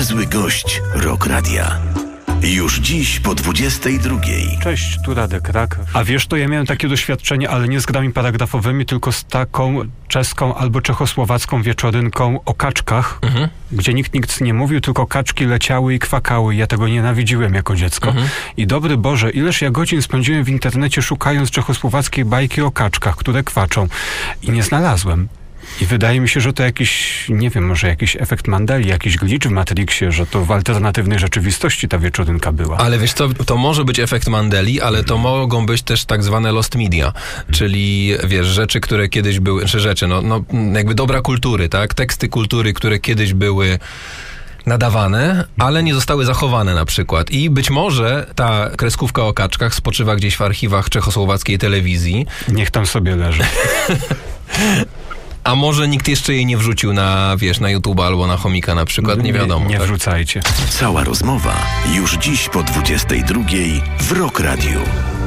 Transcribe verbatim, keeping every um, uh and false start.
Niezły gość Rock Radia. Już dziś po dwudziestej drugiej. Cześć, tu Radek Rak. A wiesz, to ja miałem takie doświadczenie, ale nie z grami paragrafowymi, tylko z taką czeską albo czechosłowacką wieczorynką o kaczkach, mhm. gdzie nikt nic nie mówił, tylko kaczki leciały i kwakały. Ja tego nienawidziłem jako dziecko. Mhm. I dobry Boże, ileż ja godzin spędziłem w internecie szukając czechosłowackiej bajki o kaczkach, które kwaczą. I nie znalazłem. I wydaje mi się, że to jakiś, nie wiem, może jakiś efekt Mandeli, jakiś glitch w Matrixie, że to w alternatywnej rzeczywistości ta wieczorynka była. Ale wiesz co, to może być efekt Mandeli, ale to mogą być też tak zwane lost media, czyli wiesz, rzeczy, które kiedyś były, czy rzeczy, no, no jakby dobra kultury, tak? Teksty kultury, które kiedyś były nadawane, ale nie zostały zachowane na przykład. I być może ta kreskówka o kaczkach spoczywa gdzieś w archiwach czechosłowackiej telewizji. Niech tam sobie leży. A może nikt jeszcze jej nie wrzucił na, wiesz, na YouTube albo na Chomika na przykład, nie wiadomo. Nie, nie tak? wrzucajcie. Cała rozmowa już dziś po dwudziestej drugiej w Rock Radiu.